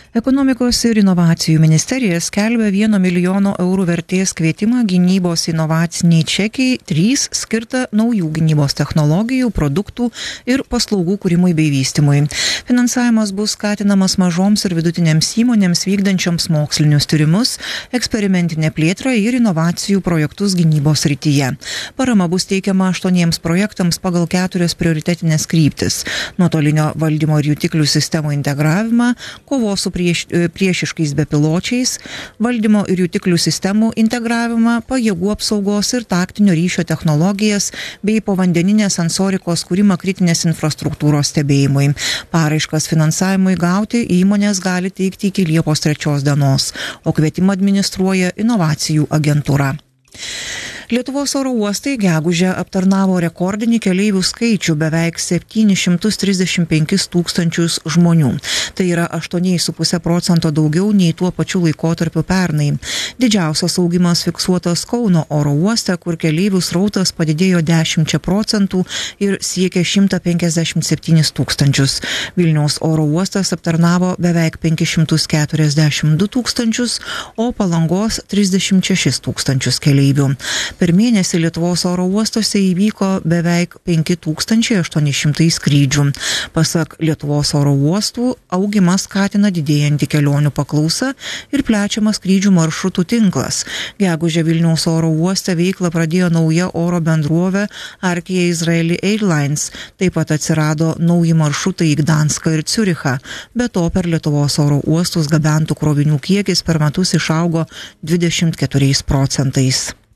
Ekonomikos ir inovacijų ministerija skelbia 1 milijono eurų vertės kvietimą gynybos inovaciniai čekiai 3 skirtą naujų gynybos technologijų, produktų ir paslaugų kūrimui bei vystymui. Finansavimas bus skatinamas mažoms ir vidutinėms įmonėms vykdančioms mokslinius tyrimus, eksperimentinę plėtrą ir inovacijų projektus gynybos srityje. Parama bus teikiama 8 projektams pagal 4 prioritetinės kryptis: nuotolinio valdymo ir jutiklių sistemų integravimą, kovos su priešiškais bepiločiais, valdymo ir jutiklių sistemų integravimą, pajėgų apsaugos ir taktinio ryšio technologijas bei povandeninės sensorikos kūrimą kritinės infrastruktūros stebėjimui. Paraiškas finansavimui gauti įmonės gali teikti iki Liepos 3 dienos, o kvietimą administruoja inovacijų agentūra. Lietuvos oro uostai gegužę aptarnavo rekordinį keleivių skaičių beveik 735 tūkstančius žmonių. Tai yra 8,5% daugiau nei tuo pačiu laikotarpiu pernai. Didžiausias augimas fiksuotas Kauno oro uoste, kur keleivių srautas padidėjo 10% ir siekė 157 tūkstančius. Vilniaus oro uostas aptarnavo beveik 542 tūkstančius, o Palangos 36 tūkstančius keleivių. Per mėnesį Lietuvos oro uostuose įvyko beveik 5800 skrydžių. Pasak Lietuvos oro uostų, augimas skatina didėjantį kelionių paklausą ir plečiamas skrydžių maršrutų tinklas. Gegužę Vilniaus oro uoste veiklą pradėjo nauja oro bendrovė Arkia Israeli Airlines. Taip pat atsirado nauji maršrutai į Gdanską ir Ciurichą. Be to, per Lietuvos oro uostus gabentų krovinių kiekis per metus išaugo 24%.